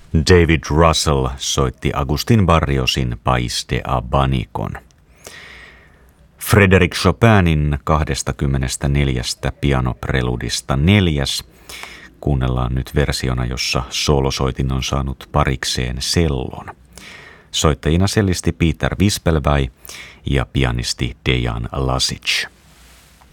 David Russell soitti Agustin Barriosin Pais de Abanicon. Frédéric Chopinin 24 pianopreludista 4. Kuunnellaan nyt versiona, jossa soolosoitin on saanut parikseen sellon. Soittajina sellisti Peter Wispelberg ja pianisti Dejan Lasic.